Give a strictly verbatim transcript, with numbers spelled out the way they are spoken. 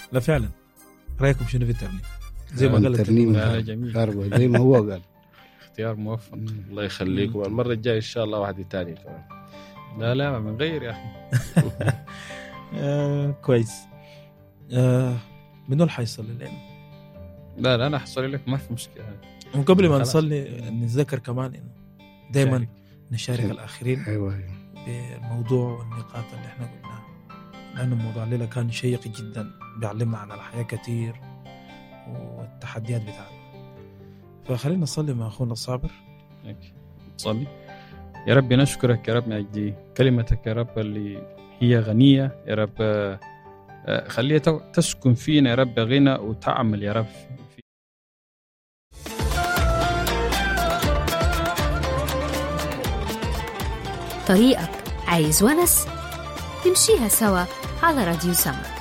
لا فعلا. رايكم شنو في الترنيم؟ زي ما قال الترنيم لا جميل كاربو زي ما هو قال. اختيار موفق. الله يخليكم. المرة الجاية إن شاء الله واحد تاني كمان. لا لا من غير يا أخي. آه كويس. آه منو اللي حيصلي لنا؟ لا لا أنا حصل لك ما في مشكلة. وقبل ما خلاص. نصلي نتذكر كمان إنه دائما شارك. نشارك شارك. الآخرين ايوه بالموضوع والنقاط اللي احنا قلناها، لأنه موضوع الليلة كان شيق جدا، بيعلمنا عن الحياة كتير والتحديات بتاعتنا. فخلينا نصلي مع أخونا الصابر. تصلي. يا رب نشكرك يا رب من أجل كلمتك يا رب اللي هي غنية يا رب، آه، خليها تسكن فينا يا رب غنى وتعمل يا رب في طريقك عايز ونس، نمشيها سوا على راديو سما.